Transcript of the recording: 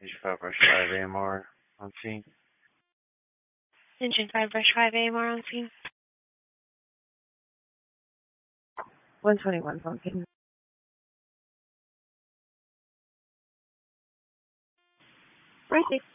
Engine 5 Rush 5 AMR on scene. Engine 5 Rush 5 AMR on scene. 121 on scene. Right.